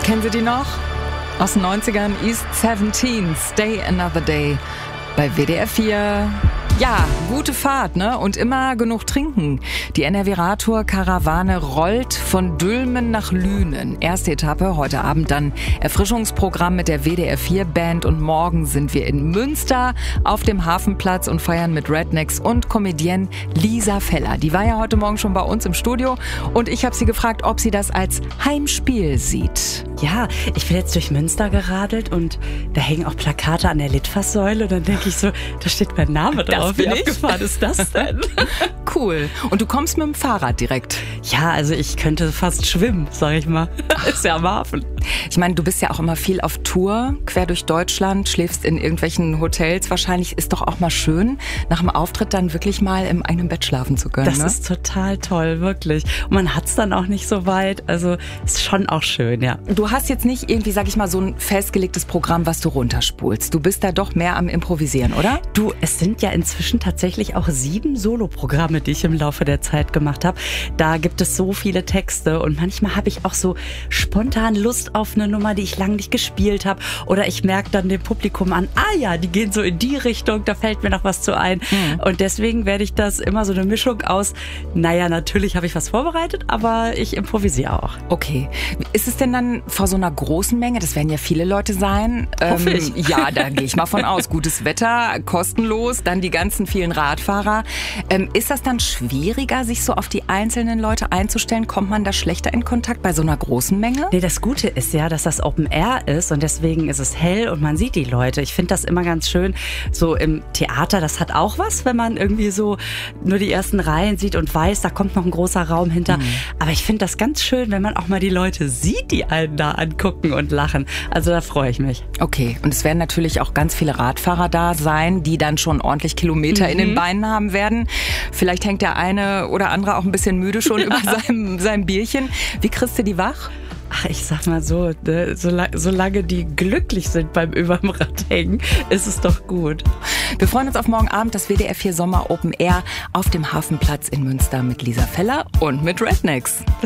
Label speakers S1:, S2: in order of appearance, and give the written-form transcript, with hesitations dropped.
S1: Kennen Sie die noch? Aus den 90ern, East 17, Stay Another Day bei WDR 4. Ja, gute Fahrt, ne? Und immer genug trinken. Die NRW-Radtour-Karawane rollt von Dülmen nach Lünen. Erste Etappe, heute Abend dann Erfrischungsprogramm mit der WDR 4-Band. Und morgen sind wir in Münster auf dem Hafenplatz und feiern mit Rednecks und Comedienne Lisa Feller. Die war ja heute Morgen schon bei uns im Studio und ich habe sie gefragt, ob sie das als Heimspiel sieht.
S2: Ja, ich bin jetzt durch Münster geradelt und da hängen auch Plakate an der Litfaßsäule. Und dann denke ich so, da steht mein Name drauf. Wie abgefahren ist das denn?
S1: Cool. Und du kommst mit dem Fahrrad direkt?
S2: Ja, also ich könnte fast schwimmen, sag ich mal. Ist ja am Hafen.
S1: Ich meine, du bist ja auch immer viel auf Tour, quer durch Deutschland, schläfst in irgendwelchen Hotels. Wahrscheinlich ist doch auch mal schön, nach dem Auftritt dann wirklich mal im eigenen Bett schlafen zu können.
S2: Das ist total toll, wirklich. Und man hat's dann auch nicht so weit. Also ist schon auch schön, ja.
S1: Du hast jetzt nicht irgendwie, sag ich mal, so ein festgelegtes Programm, was du runterspulst. Du bist da doch mehr am Improvisieren, oder?
S2: Du, es sind ja inzwischen tatsächlich auch 7 Soloprogramme, die ich im Laufe der Zeit gemacht habe. Da gibt es so viele Texte und manchmal habe ich auch so spontan Lust auf eine Nummer, die ich lange nicht gespielt habe. Oder ich merke dann dem Publikum an, ja, die gehen so in die Richtung, da fällt mir noch was zu ein. Und deswegen werde ich das immer so eine Mischung aus, naja, natürlich habe ich was vorbereitet, aber ich improvisiere auch.
S1: Okay. Ist es denn dann vor so einer großen Menge, das werden ja viele Leute sein.
S2: Hoffe ich.
S1: Ja, da gehe ich mal von aus. Gutes Wetter, kostenlos, dann die ganzen vielen Radfahrer. Ist das dann schwieriger, sich so auf die einzelnen Leute einzustellen? Kommt man da schlechter in Kontakt bei so einer großen Menge?
S2: Nee, das Gute ist ja, dass das Open Air ist und deswegen ist es hell und man sieht die Leute. Ich finde das immer ganz schön. So im Theater, das hat auch was, wenn man irgendwie so nur die ersten Reihen sieht und weiß, da kommt noch ein großer Raum hinter. Aber ich finde das ganz schön, wenn man auch mal die Leute sieht, die einen da angucken und lachen. Also da freue ich mich.
S1: Okay, und es werden natürlich auch ganz viele Radfahrer da sein, die dann schon ordentlich Kilometer in den Beinen haben werden. Vielleicht hängt der eine oder andere auch ein bisschen müde schon über seinem Bierchen. Wie kriegst du die wach?
S2: Ach, ich sag mal so, solange die glücklich sind beim überm Rad hängen, ist es doch gut.
S1: Wir freuen uns auf morgen Abend, das WDR 4 Sommer Open Air auf dem Hafenplatz in Münster mit Lisa Feller und mit Rednecks.